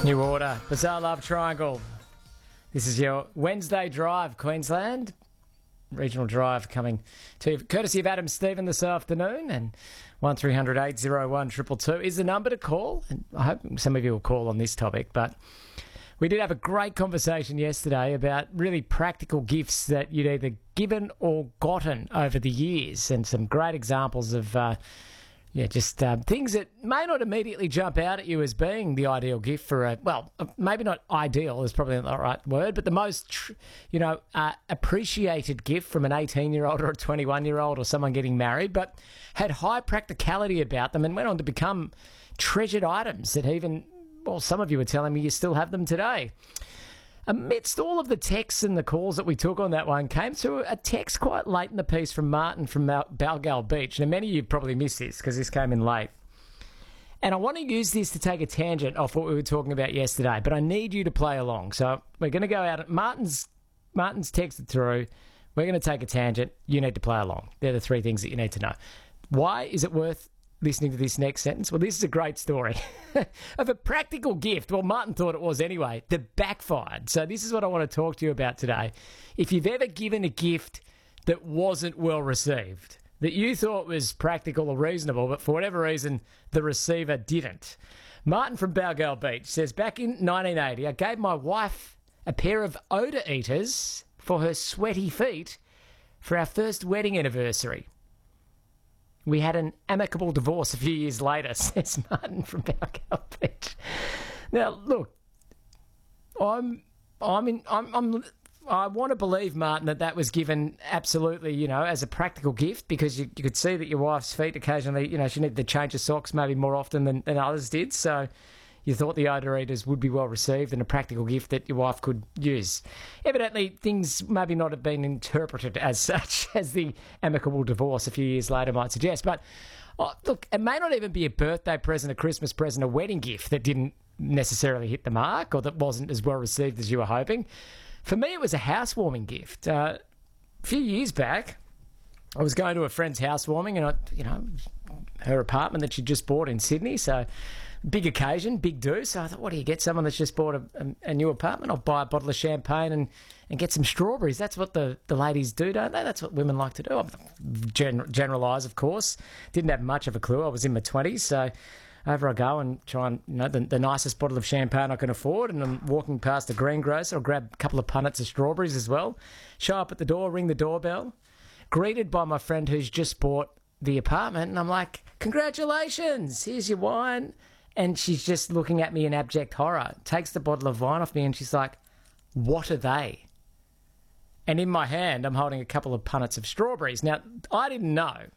New Order, Bizarre Love Triangle. This is your Wednesday drive, Queensland. Regional drive coming to you courtesy of Adam Stephen this afternoon, and 1300 801 222 is the number to call. And I hope some of you will call on this topic, but we did have a great conversation yesterday about really practical gifts that you'd either given or gotten over the years, and some great examples of things that may not immediately jump out at you as being the ideal gift for maybe not ideal is probably not the right word, but the most, appreciated gift from an 18-year-old or a 21-year-old or someone getting married, but had high practicality about them and went on to become treasured items that some of you were telling me you still have them today. Amidst all of the texts and the calls that we took on that one, came to a text quite late in the piece from Martin from Balgal Beach. Now, many of you probably missed this because this came in late. And I want to use this to take a tangent off what we were talking about yesterday, but I need you to play along. So we're going to go out. Martin's texted through. We're going to take a tangent. You need to play along. They're the three things that you need to know. Why is it worth listening to this next sentence? Well, this is a great story of a practical gift. Well, Martin thought it was anyway, that backfired. So this is what I want to talk to you about today. If you've ever given a gift that wasn't well received, that you thought was practical or reasonable, but for whatever reason, the receiver didn't. Martin from Balgal Beach says, back in 1980, I gave my wife a pair of odour eaters for her sweaty feet for our first wedding anniversary. We had an amicable divorce a few years later, says Martin from Balgal Beach. Now, look, I want to believe, Martin, that was given absolutely, as a practical gift, because you could see that your wife's feet occasionally, she needed to change her socks maybe more often than others did. So you thought the odour eaters would be well received and a practical gift that your wife could use. Evidently, things maybe not have been interpreted as such as the amicable divorce a few years later might suggest. But, look, it may not even be a birthday present, a Christmas present, a wedding gift that didn't necessarily hit the mark or that wasn't as well received as you were hoping. For me, it was a housewarming gift. A few years back, I was going to a friend's housewarming, and her apartment that she just bought in Sydney, so big occasion, big do. So I thought, what do you get someone that's just bought a new apartment? I'll buy a bottle of champagne and get some strawberries. That's what the ladies do, don't they? That's what women like to do. Generalise, of course. Didn't have much of a clue. I was in my 20s, so over I go and try and, the nicest bottle of champagne I can afford, and I'm walking past a greengrocer. I'll grab a couple of punnets of strawberries as well. Show up at the door, ring the doorbell. Greeted by my friend who's just bought the apartment, and I'm like, congratulations, here's your wine. And she's just looking at me in abject horror, takes the bottle of wine off me, and she's like, what are they? And in my hand, I'm holding a couple of punnets of strawberries. Now, I didn't know